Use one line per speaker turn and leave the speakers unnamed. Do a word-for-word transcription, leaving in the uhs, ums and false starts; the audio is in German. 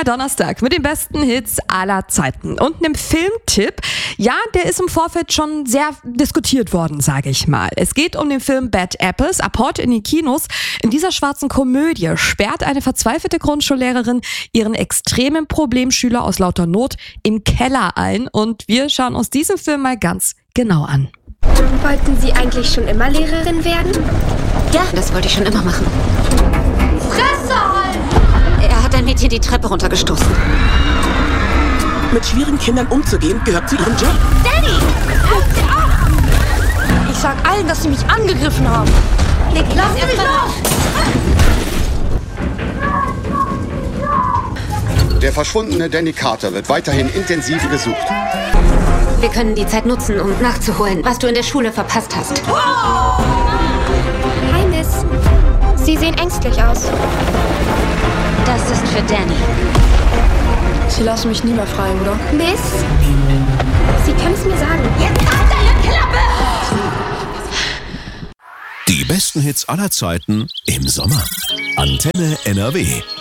der Donnerstag mit den besten Hits aller Zeiten und einem Filmtipp. Ja, der ist im Vorfeld schon sehr diskutiert worden, sage ich mal. Es geht um den Film Bad Apples, ab heute in den Kinos. In dieser schwarzen Komödie sperrt eine verzweifelte Grundschullehrerin ihren extremen Problemschüler aus lauter Not im Keller ein und wir schauen uns diesen Film mal ganz genau an.
Wollten Sie eigentlich schon immer Lehrerin werden?
Ja, das wollte ich schon immer machen.
Fresse halt!
Er hat ein Mädchen die Treppe runtergestoßen.
Mit schwierigen Kindern umzugehen, gehört zu Ihrem Job.
Danny! Hört sie auf! Ich sag allen, dass sie mich angegriffen haben. Nick, lass mich los!
Der verschwundene Danny Carter wird weiterhin intensiv gesucht.
Wir können die Zeit nutzen, um nachzuholen, was du in der Schule verpasst hast.
Hi, Miss. Sie sehen ängstlich aus.
Das ist für Danny.
Sie lassen mich nie mehr frei, oder?
Miss? Sie können es mir sagen. Jetzt halt deine Klappe!
Die besten Hits aller Zeiten im Sommer. Antenne N R W.